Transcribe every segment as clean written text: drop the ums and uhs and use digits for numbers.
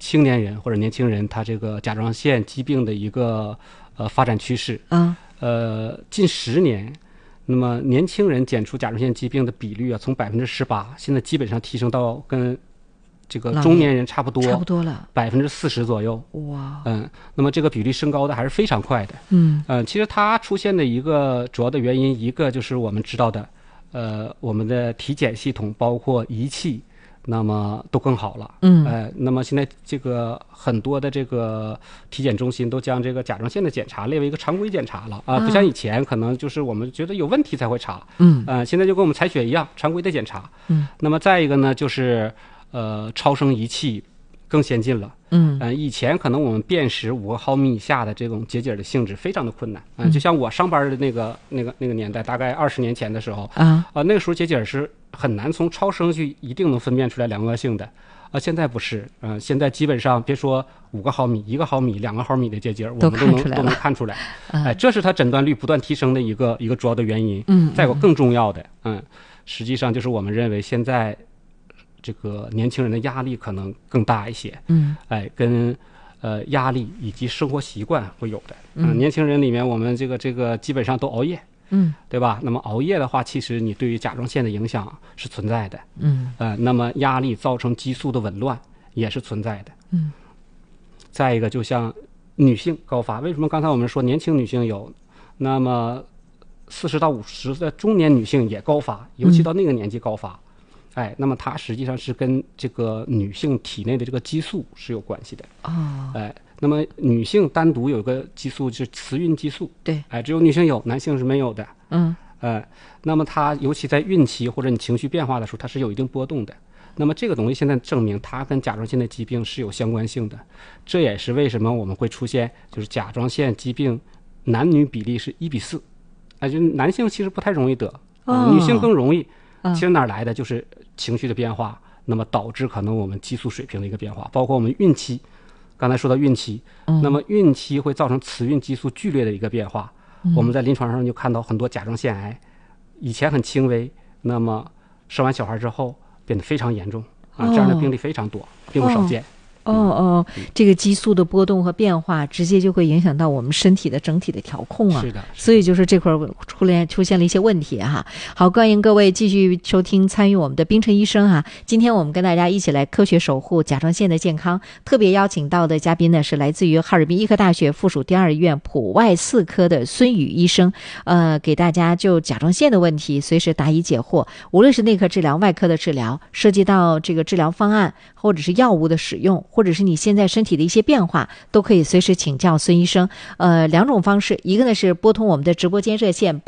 青年人或者年轻人他这个甲状腺疾病的一个发展趋势。近10年，那么年轻人检出甲状腺疾病的比率啊，从18%，现在基本上提升到跟这个中年人差不多了，40%左右。哇，那么这个比例升高的还是非常快的。其实它出现的一个主要的原因，一个就是我们知道的，我们的体检系统包括仪器，那么都更好了。那么现在这个很多的这个体检中心都将这个甲状腺的检查列为一个常规检查了啊，不像以前可能就是我们觉得有问题才会查。现在就跟我们采血一样，常规的检查。那么再一个呢，就是超声仪器更先进了。以前可能我们辨识5毫米以下的这种结节的性质非常的困难。就像我上班的那个年代，大概20年前的时候那个时候结节是很难从超声去一定能分辨出来良恶性的。现在不是，现在基本上别说5个毫米、1个毫米、2个毫米的结节，我们都能看出来。这是它诊断率不断提升的一个主要的原因。再有更重要的，实际上就是我们认为现在这个年轻人的压力可能更大一些。跟压力以及生活习惯会有的。年轻人里面我们这个基本上都熬夜。对吧？那么熬夜的话，其实你对于甲状腺的影响是存在的。那么压力造成激素的紊乱也是存在的。再一个，就像女性高发，为什么刚才我们说年轻女性有，那么40到50的中年女性也高发，尤其到那个年纪高发。那么它实际上是跟这个女性体内的这个激素是有关系的。那么女性单独有个激素是雌孕激素。对，只有女性有，男性是没有的。那么它尤其在孕期或者你情绪变化的时候，它是有一定波动的。那么这个东西现在证明它跟甲状腺的疾病是有相关性的。这也是为什么我们会出现就是甲状腺疾病男女比例是1:4。就男性其实不太容易得，女性更容易。其实哪来的就是情绪的变化，那么导致可能我们激素水平的一个变化，包括我们孕期。刚才说到孕期，那么孕期会造成雌孕激素剧烈的一个变化。我们在临床上就看到很多甲状腺癌，以前很轻微，那么生完小孩之后变得非常严重。这样的病例非常多，并不少见。 这个激素的波动和变化直接就会影响到我们身体的整体的调控啊。 是的， 所以就是这块出现了一些问题哈。好，欢迎各位继续收听参与我们的冰城医生哈。今天我们跟大家一起来科学守护甲状腺的健康，特别邀请到的嘉宾呢是来自于哈尔滨医科大学附属第2医院普外4科的孙宇医生，给大家就甲状腺的问题随时答疑解惑，无论是内科治疗、外科的治疗，涉及到这个治疗方案或者是药物的使用，或者是你现在身体的一些变化，都可以随时请教孙医生。2种方式，一个呢是拨通我们的直播间热线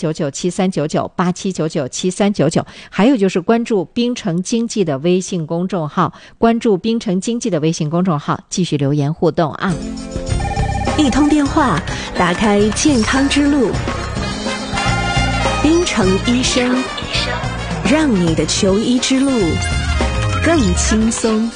87997399 87997399，还有就是关注冰城经济的微信公众号，继续留言互动啊。 一通电话打开健康之路，冰城医生，让你的求医之路更轻松。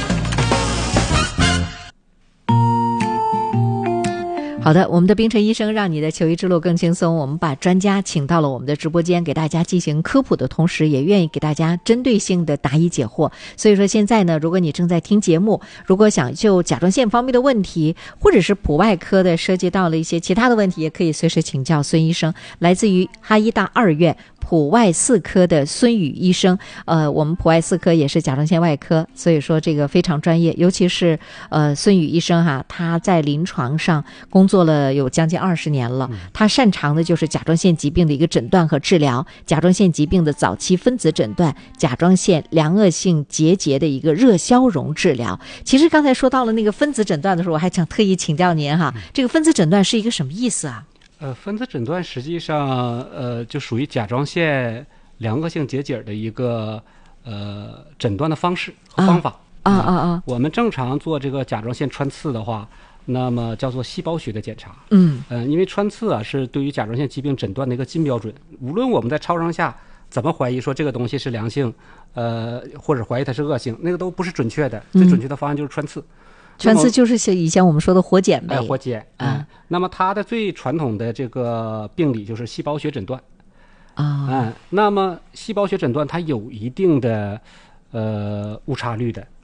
好的，我们的冰城医生让你的求医之路更轻松。我们把专家请到了我们的直播间，给大家进行科普的同时，也愿意给大家针对性的答疑解惑。所以说现在呢，如果你正在听节目，如果想就甲状腺方面的问题，或者是普外科的涉及到了一些其他的问题，也可以随时请教孙医生，来自于哈医大2院普外4科的孙宇医生。我们普外4科也是甲状腺外科，所以说这个非常专业，尤其是孙宇医生哈，他在临床上工作了有将近20年了，他擅长的就是甲状腺疾病的一个诊断和治疗，甲状腺疾病的早期分子诊断，甲状腺良恶性结节的一个热消融治疗。其实刚才说到了那个分子诊断的时候，我还想特意请教您哈，这个分子诊断是一个什么意思啊？ 分子诊断实际上就属于甲状腺良恶性结节的一个诊断的方式和方法。我们正常做这个甲状腺穿刺的话，那么叫做细胞学的检查。因为穿刺啊是对于甲状腺疾病诊断的一个金标准，无论我们在超声下怎么怀疑说这个东西是良性，或者怀疑它是恶性，那个都不是准确的。最准确的方案就是穿刺。 穿刺就是以前我们说的活检呗。 活检。那么它的最传统的这个病理就是细胞学诊断。那么细胞学诊断它有一定的误差率的。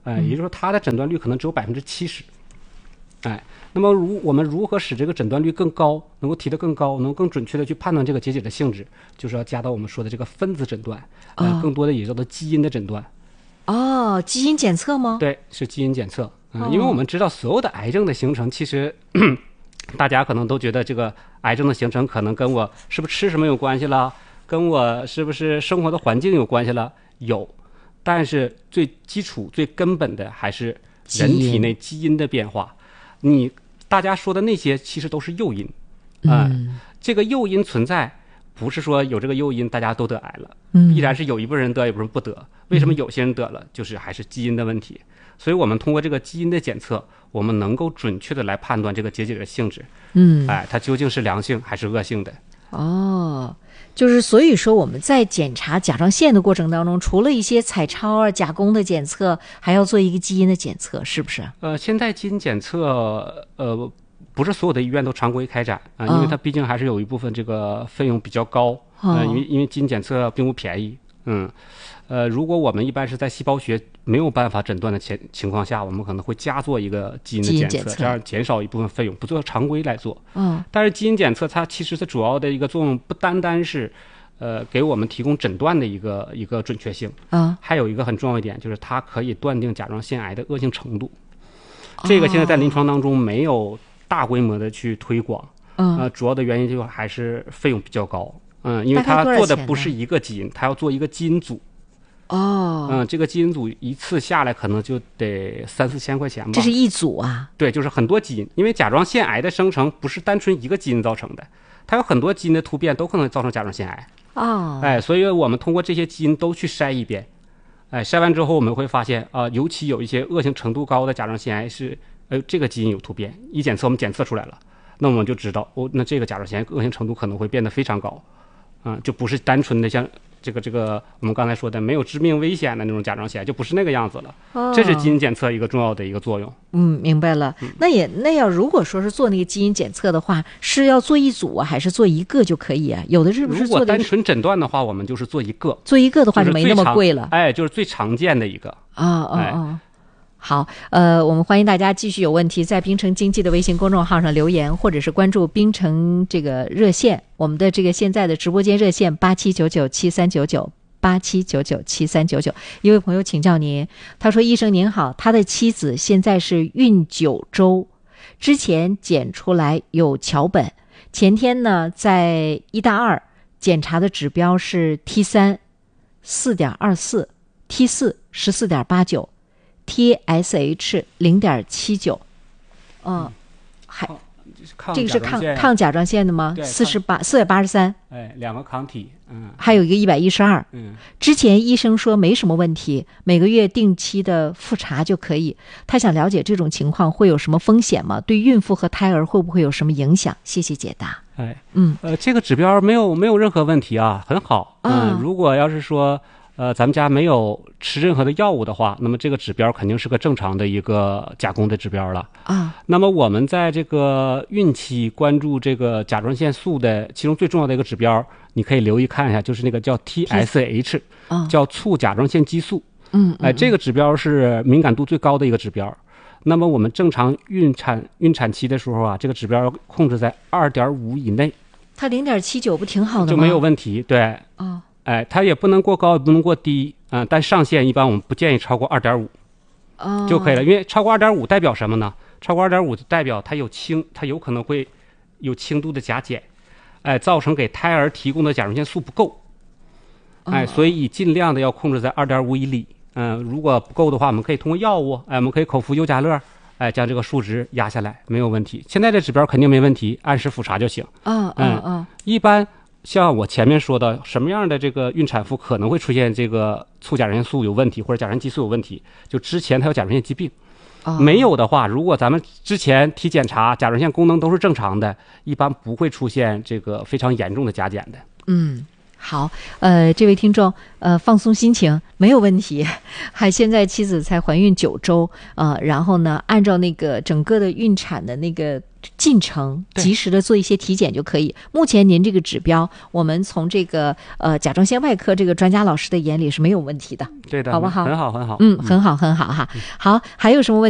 也就是说它的诊断率可能只有70%。那么我们如何使这个诊断率更高，能够提得更高，能更准确的去判断这个结节的性质，就是要加到我们说的这个分子诊断，更多的也叫做基因的诊断。 基因检测吗？ 对，是基因检测。因为我们知道所有的癌症的形成，其实大家可能都觉得这个癌症的形成可能跟我是不是吃什么有关系了，跟我是不是生活的环境有关系了，有，但是最基础最根本的还是人体内基因的变化。大家说的那些其实都是诱因，这个诱因存在，不是说有这个诱因大家都得癌了，必然是有一部分人得，有一部分人不得。为什么有些人得了，就是还是基因的问题。所以我们通过这个基因的检测，我们能够准确的来判断这个结节的性质，它究竟是良性还是恶性的。 就是所以说我们在检查甲状腺的过程当中，除了一些彩超加工的检测，还要做一个基因的检测，是不是？ 现在基因检测不是所有的医院都常规开展因为它毕竟还是有一部分这个费用比较高，因为基因检测并不便宜。如果我们一般是在细胞学没有办法诊断的情况下，我们可能会加做一个基因的检测，这样减少一部分费用，不做常规来做。但是基因检测它其实它主要的一个作用不单单是给我们提供诊断的一个准确性，还有一个很重要一点，就是它可以断定甲状腺癌的恶性程度。这个现在在临床当中没有大规模的去推广，主要的原因就还是费用比较高。因为它做的不是一个基因，它要做一个基因组。这个基因组一次下来可能就得3-4千块钱吧。 这是一组啊？ 对，就是很多基因，因为甲状腺癌的生成不是单纯一个基因造成的，它有很多基因的突变都可能造成甲状腺癌。所以我们通过这些基因都去筛一遍，筛完之后我们会发现尤其有一些恶性程度高的甲状腺癌是这个基因有突变，一检测我们检测出来了，那我们就知道那这个甲状腺恶性程度可能会变得非常高。就不是单纯的像这个我们刚才说的没有致命危险的那种甲状腺，就不是那个样子了。这是基因检测一个重要的一个作用。 明白了。那要如果说是做那个基因检测的话，是要做一组还是做一个就可以啊？有的是不是做的？ 如果单纯诊断的话，我们就是做一个。 做一个的话就没那么贵了。 就是最常见的一个。 好，我们欢迎大家继续有问题在冰城经济的微信公众号上留言，或者是关注冰城这个热线，我们的这个现在的直播间热线8799739987997399。一位朋友请教您，他说：医生您好，他的妻子现在是孕9周，之前检出来有桥本，前天呢在1大2检查的指标是 T3 4.24 T4 14.89TSH 0.79，这个是抗甲状腺的吗？483， 两个抗体， 还有一个112，之前医生说没什么问题，每个月定期的复查就可以。他想了解这种情况会有什么风险吗？对孕妇和胎儿会不会有什么影响？谢谢解答。 这个指标没有任何问题啊，很好。如果要是说咱们家没有吃任何的药物的话，那么这个指标肯定是个正常的一个加工的指标了。那么我们在这个孕期关注这个甲状腺素的其中最重要的一个指标，你可以留意看一下，就是那个叫 TSH，叫促甲状腺激素。这个指标是敏感度最高的一个指标。那么我们正常孕产期的时候这个指标控制在2.5以内。 它0.79不挺好的吗？ 就没有问题，对。它也不能过高，也不能过低，但上限一般我们不建议超过2.5，就可以了。因为超过2.5代表什么呢？超过2.5就代表它有可能会有轻度的甲减，造成给胎儿提供的甲状腺素不够，所以尽量的要控制在2.5以里。如果不够的话，我们可以通过药物，我们可以口服优加乐，将这个数值压下来，没有问题。现在这指标肯定没问题，按时复查就行。一般。像我前面说的，什么样的这个孕产妇可能会出现这个促甲状腺素有问题或者甲状腺激素有问题？就之前她有甲状腺疾病，没有的话，如果咱们之前体检查甲状腺功能都是正常的，一般不会出现这个非常严重的甲减的。 好，这位听众，放松心情，没有问题。现在妻子才怀孕9周，然后呢，按照那个整个的孕产的那个进程，及时的做一些体检就可以。目前您这个指标，我们从这个甲状腺外科这个专家老师的眼里是没有问题的， 对的， 好不好？ 很好，很好， 很好，很好哈。好，还有什么问题？